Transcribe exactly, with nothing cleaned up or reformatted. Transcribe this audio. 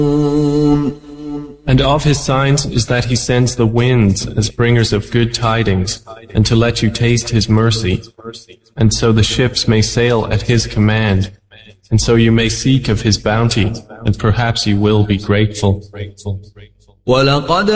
And of his signs is that he sends the winds as bringers of good tidings, and to let you taste his mercy, and so the ships may sail at his command, and so you may seek of his bounty, and perhaps you will be grateful.